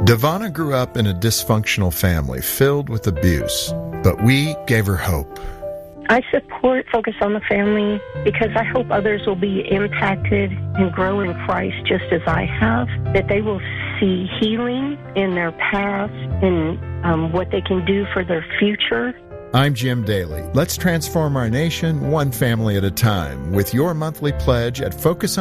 Devana grew up in a dysfunctional family filled with abuse, but we gave her hope. I support Focus on the Family because I hope others will be impacted and grow in Christ just as I have, that they will see healing in their past and what they can do for their future. I'm Jim Daly. Let's transform our nation one family at a time with your monthly pledge at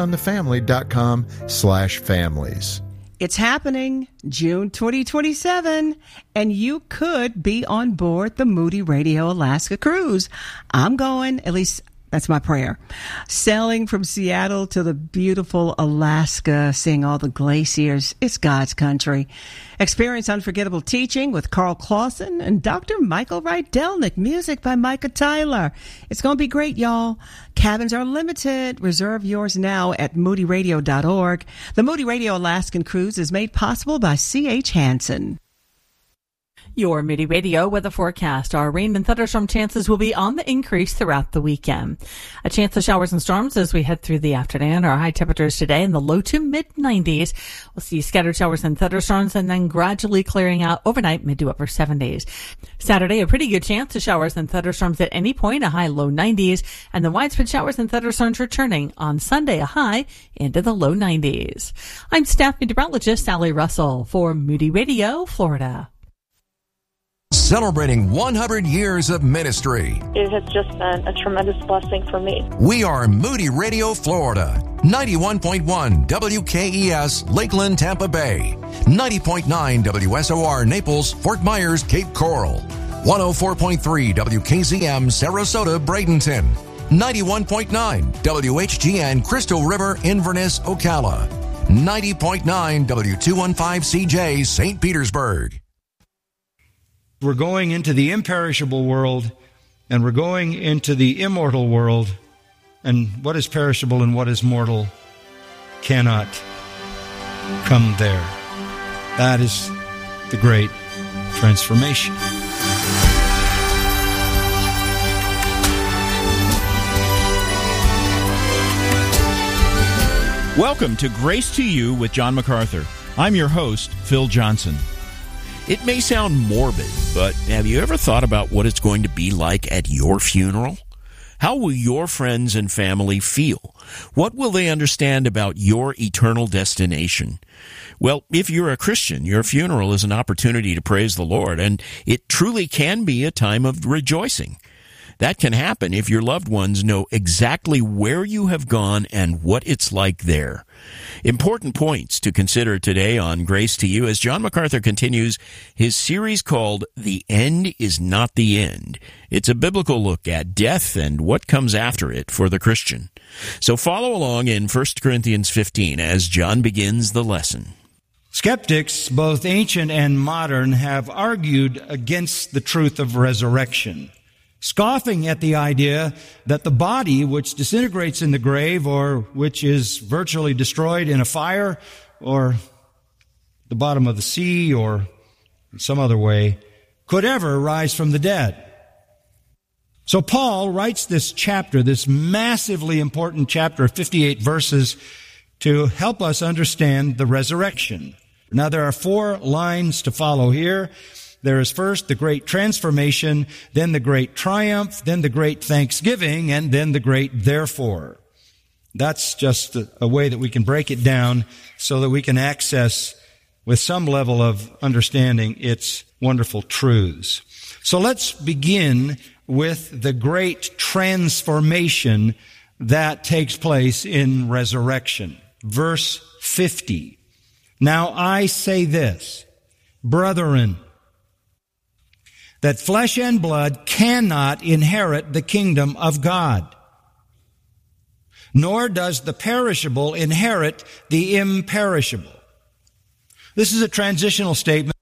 focusonthefamily.com/families. It's happening June 2027, and you could be on board the Moody Radio Alaska cruise. I'm going, at least that's my prayer. Sailing from Seattle to the beautiful Alaska, seeing all the glaciers. It's God's country. Experience unforgettable teaching with Carl Clausen and Dr. Michael Rydelnik. Music by Micah Tyler. It's going to be great, y'all. Cabins are limited. Reserve yours now at moodyradio.org. The Moody Radio Alaskan Cruise is made possible by C.H. Hansen. Your Moody Radio weather forecast. Our rain and thunderstorm chances will be on the increase throughout the weekend. A chance of showers and storms as we head through the afternoon. Our high temperatures today in the low to mid-90s. We'll see scattered showers and thunderstorms and then gradually clearing out overnight, mid to upper 70s. Saturday, a pretty good chance of showers and thunderstorms at any point, a high low 90s. And the widespread showers and thunderstorms returning on Sunday, a high into the low 90s. I'm staff meteorologist Sally Russell for Moody Radio, Florida. Celebrating 100 years of ministry. It has just been a tremendous blessing for me. We are Moody Radio, Florida. 91.1 WKES, Lakeland, Tampa Bay. 90.9 WSOR, Naples, Fort Myers, Cape Coral. 104.3 WKZM, Sarasota, Bradenton. 91.9 WHGN, Crystal River, Inverness, Ocala. 90.9 W215CJ, St. Petersburg. We're going into the imperishable world, and we're going into the immortal world, and what is perishable and what is mortal cannot come there. That is the great transformation. Welcome to Grace to You with John MacArthur. I'm your host, Phil Johnson. It may sound morbid, but have you ever thought about what it's going to be like at your funeral? How will your friends and family feel? What will they understand about your eternal destination? Well, if you're a Christian, your funeral is an opportunity to praise the Lord, and it truly can be a time of rejoicing. That can happen if your loved ones know exactly where you have gone and what it's like there. Important points to consider today on Grace to You as John MacArthur continues his series called The End is Not the End. It's a biblical look at death and what comes after it for the Christian. So follow along in 1 Corinthians 15 as John begins the lesson. Skeptics, both ancient and modern, have argued against the truth of resurrection, scoffing at the idea that the body, which disintegrates in the grave or which is virtually destroyed in a fire or the bottom of the sea or in some other way, could ever rise from the dead. So Paul writes this chapter, this massively important chapter of 58 verses, to help us understand the resurrection. Now there are 4 lines to follow here. There is first the great transformation, then the great triumph, then the great thanksgiving, and then the great therefore. That's just a way that we can break it down so that we can access with some level of understanding its wonderful truths. So let's begin with the great transformation that takes place in resurrection. Verse 50. Now I say this, brethren, that flesh and blood cannot inherit the kingdom of God, nor does the perishable inherit the imperishable. This is a transitional statement.